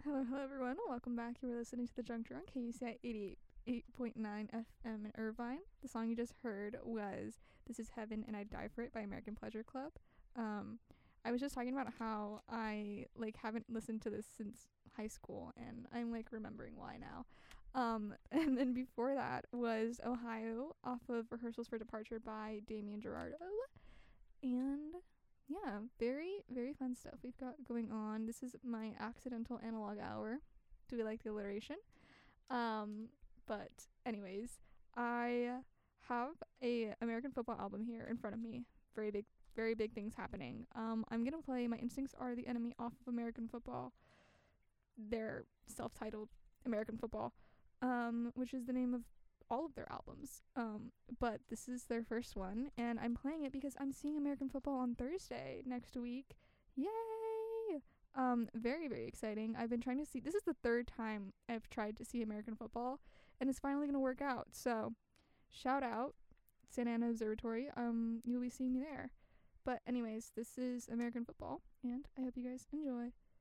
Hello, everyone. Welcome back. You were listening to The Drunk Drunk, KUCI 88.9 FM in Irvine. The song you just heard was This Is Heaven and I'd Die For It by American Pleasure Club. I was just talking about how I haven't listened to this since high school, and I'm remembering why now. And then before that was Ohio off of Rehearsals for Departure by Damien Gerardo. And yeah, very, very fun stuff we've got going on. This is my accidental analog hour. Do we like the alliteration? But anyways, I have a American football album here in front of me. Very big things happening. I'm gonna play My Instincts Are the Enemy off of American Football. Their self-titled American Football, which is the name of all of their albums. But this is their first one, and I'm playing it because I'm seeing American football on Thursday next week. Yay! Very, very exciting. I've been trying to see, this is the third time I've tried to see American football, and it's finally gonna work out. So, shout out, Santa Ana Observatory. You'll be seeing me there. But anyways, this is American football, and I hope you guys enjoy.